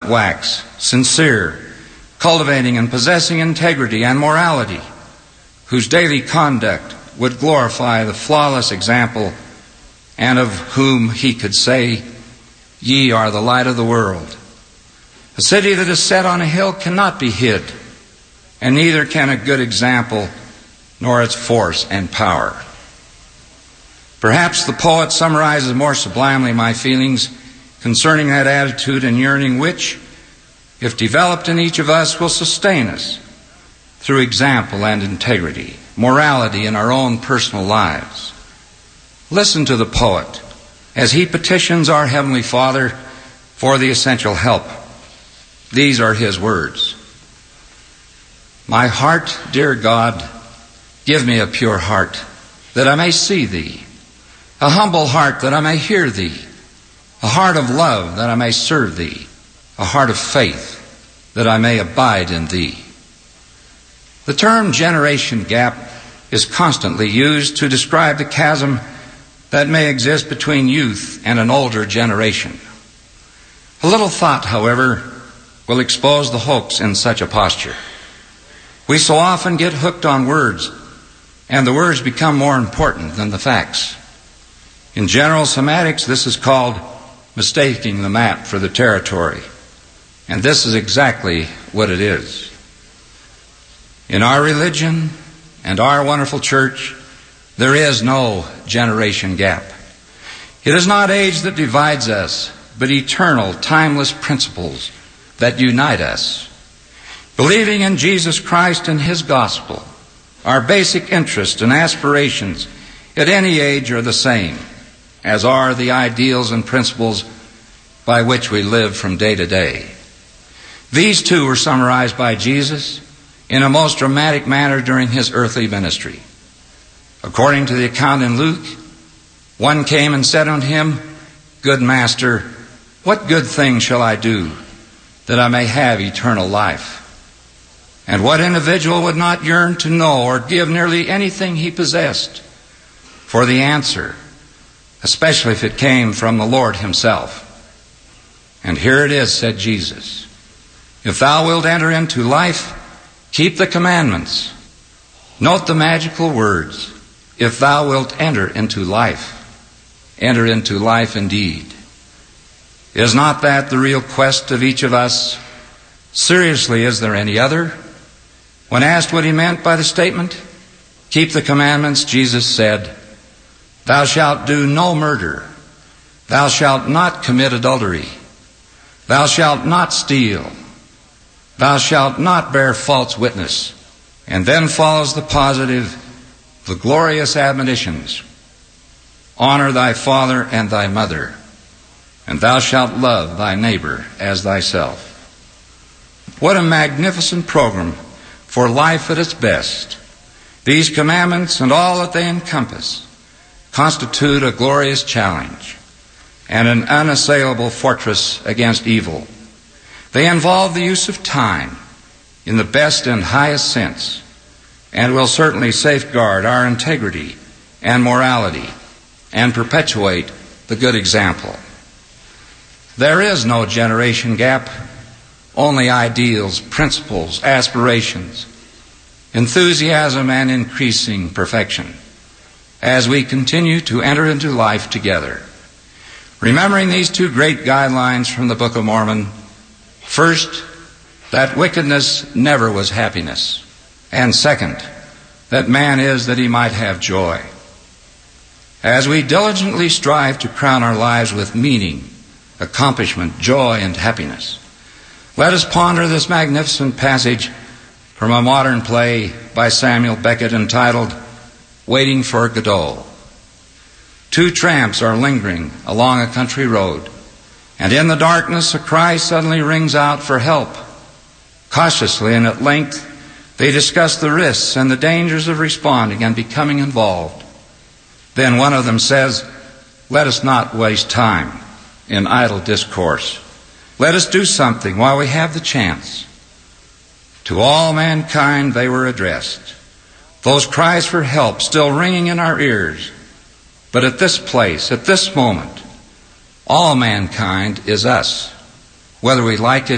wax, sincere, cultivating and possessing integrity and morality, whose daily conduct would glorify the flawless example, and of whom he could say, "Ye are the light of the world." A city that is set on a hill cannot be hid, and neither can a good example nor its force and power. Perhaps the poet summarizes more sublimely my feelings concerning that attitude and yearning which, if developed in each of us, will sustain us through example and integrity, morality in our own personal lives. Listen to the poet as he petitions our Heavenly Father for the essential help. These are his words. "My heart, dear God, give me a pure heart, that I may see Thee, a humble heart that I may hear Thee, a heart of love that I may serve Thee, a heart of faith that I may abide in Thee." The term generation gap is constantly used to describe the chasm that may exist between youth and an older generation. A little thought, however, will expose the hoax in such a posture. We so often get hooked on words, and the words become more important than the facts. In general semantics, this is called mistaking the map for the territory, and this is exactly what it is. In our religion and our wonderful church, there is no generation gap. It is not age that divides us, but eternal, timeless principles that unite us. Believing in Jesus Christ and His gospel, our basic interests and aspirations at any age are the same, as are the ideals and principles by which we live from day to day. These two were summarized by Jesus in a most dramatic manner during His earthly ministry. According to the account in Luke, one came and said unto Him, "Good Master, what good thing shall I do that I may have eternal life?" And what individual would not yearn to know or give nearly anything he possessed for the answer, especially if it came from the Lord Himself? "And here it is," said Jesus, "if thou wilt enter into life, keep the commandments." Note the magical words, "if thou wilt enter into life." Enter into life indeed. Is not that the real quest of each of us? Seriously, is there any other? When asked what he meant by the statement, "Keep the commandments," Jesus said, "Thou shalt do no murder. Thou shalt not commit adultery. Thou shalt not steal. Thou shalt not bear false witness." And then follows the positive, the glorious admonitions. "Honor thy father and thy mother, and thou shalt love thy neighbor as thyself." What a magnificent program for life at its best. These commandments and all that they encompass constitute a glorious challenge and an unassailable fortress against evil. They involve the use of time in the best and highest sense, and will certainly safeguard our integrity and morality and perpetuate the good example. There is no generation gap, only ideals, principles, aspirations, enthusiasm, and increasing perfection as we continue to enter into life together. Remembering these two great guidelines from the Book of Mormon: first, that wickedness never was happiness, and second, that man is that he might have joy. As we diligently strive to crown our lives with meaning, accomplishment, joy, and happiness, let us ponder this magnificent passage from a modern play by Samuel Beckett entitled "Waiting for Godot." Two tramps are lingering along a country road, and in the darkness a cry suddenly rings out for help. Cautiously and at length they discuss the risks and the dangers of responding and becoming involved. Then one of them says, "Let us not waste time in idle discourse. Let us do something while we have the chance." To all mankind they were addressed, those cries for help still ringing in our ears. But at this place, at this moment, all mankind is us, whether we like it